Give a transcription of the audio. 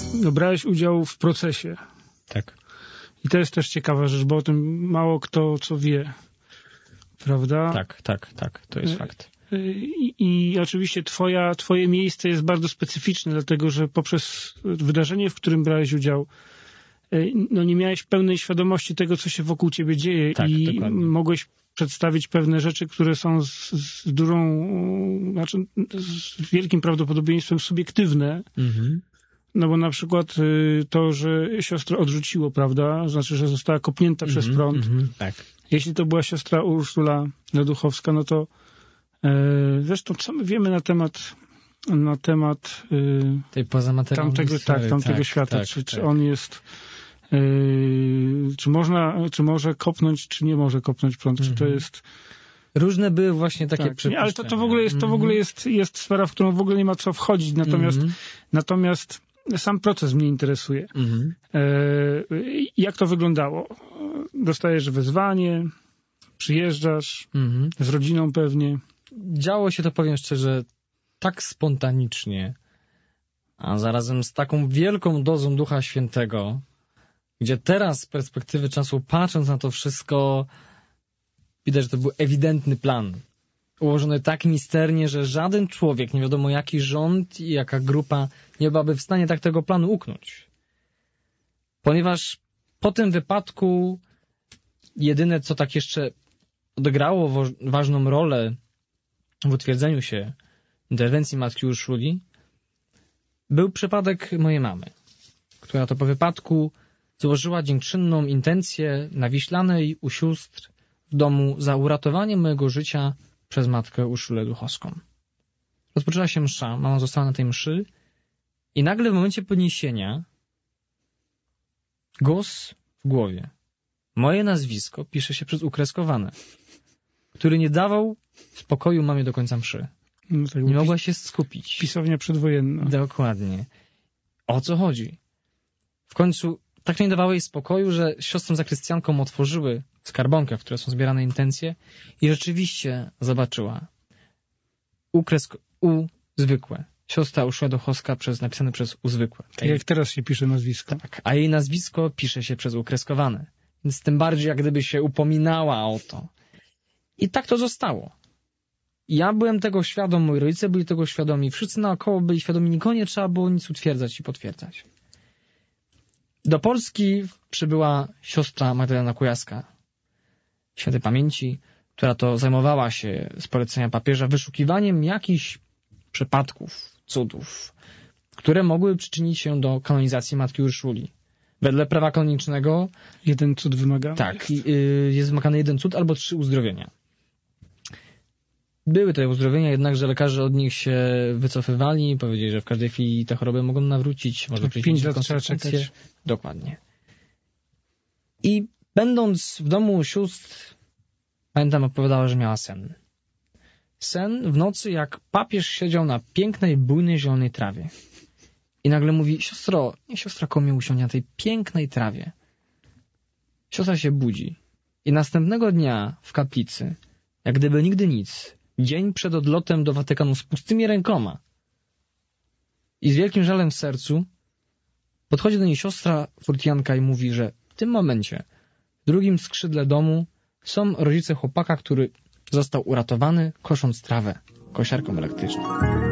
brałeś udział w procesie. Tak. I to jest też ciekawa rzecz, bo o tym mało kto co wie. Prawda? Tak. To jest fakt. I oczywiście twoje miejsce jest bardzo specyficzne, dlatego że poprzez wydarzenie, w którym brałeś udział, nie miałeś pełnej świadomości tego, co się wokół ciebie dzieje i dokładnie. Mogłeś przedstawić pewne rzeczy, które są z wielkim prawdopodobieństwem subiektywne. Mhm. No bo na przykład to, że siostrę odrzuciło, prawda? Znaczy, że została kopnięta przez prąd. Tak. Jeśli to była siostra Urszula Leduchowska, no to zresztą co my wiemy na temat tej pozamaterialnej tamtego świata, czy on jest czy może kopnąć, czy nie może kopnąć prąd, czy to jest... Różne były właśnie takie przypuszczenia. Ale to w ogóle jest sfera, w którą w ogóle nie ma co wchodzić, natomiast sam proces mnie interesuje. Jak to wyglądało? Dostajesz wezwanie, przyjeżdżasz z rodziną pewnie. Działo się to, powiem szczerze, tak spontanicznie, a zarazem z taką wielką dozą Ducha Świętego, gdzie teraz z perspektywy czasu, patrząc na to wszystko, widać, że to był ewidentny plan. Ułożony tak misternie, że żaden człowiek, nie wiadomo jaki rząd i jaka grupa, nie byłaby w stanie tak tego planu uknąć. Ponieważ po tym wypadku jedyne, co tak jeszcze odegrało ważną rolę w utwierdzeniu się interwencji matki Urszuli, był przypadek mojej mamy, która to po wypadku złożyła dziękczynną intencję na Wiślanej u sióstr w domu za uratowanie mojego życia przez matkę Urszulę Duchowską. Rozpoczęła się msza, mama została na tej mszy i nagle w momencie podniesienia głos w głowie. Moje nazwisko pisze się przez ukreskowane, który nie dawał spokoju mamie do końca mszy. No tak, nie mogła się skupić. Pisownia przedwojenna. Dokładnie. O co chodzi? W końcu tak nie dawało jej spokoju, że siostrą zakrystjanką otworzyły skarbonkę, w której są zbierane intencje i rzeczywiście zobaczyła U zwykłe. Siostra Urszula Duchowska napisane przez U zwykłe. Tak jak teraz się pisze nazwisko. Tak, a jej nazwisko pisze się przez ukreskowane. Więc tym bardziej jak gdyby się upominała o to. I tak to zostało. Ja byłem tego świadom, moi rodzice byli tego świadomi, wszyscy naokoło byli świadomi, nikogo nie trzeba było nic utwierdzać i potwierdzać. Do Polski przybyła siostra Magdalena Kujaska, świętej pamięci, która to zajmowała się z polecenia papieża wyszukiwaniem jakichś przypadków, cudów, które mogły przyczynić się do kanonizacji matki Urszuli. Wedle prawa kanonicznego jeden cud wymagany. Tak, jest wymagany jeden cud albo 3 uzdrowienia. Były te uzdrowienia, jednakże lekarze od nich się wycofywali, powiedzieli, że w każdej chwili te choroby mogą nawrócić, może przyjść 5 lat trzeba czekać. Dokładnie. I będąc w domu sióstr, pamiętam, opowiadała, że miała sen. Sen w nocy, jak papież siedział na pięknej, bujnej, zielonej trawie. I nagle mówi, siostro, niech siostra komie usiądzie na tej pięknej trawie. Siostra się budzi. I następnego dnia w kaplicy, jak gdyby nigdy nic, dzień przed odlotem do Watykanu z pustymi rękoma i z wielkim żalem w sercu, podchodzi do niej siostra Furtianka i mówi, że w tym momencie w drugim skrzydle domu są rodzice chłopaka, który został uratowany, kosząc trawę kosiarką elektryczną.